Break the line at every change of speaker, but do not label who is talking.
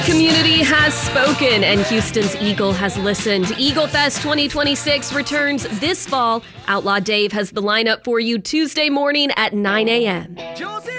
Community has spoken and Houston's Eagle has listened. Eagle Fest 2026 returns this fall. Outlaw Dave has the lineup for you Tuesday morning at 9 a.m.
Josie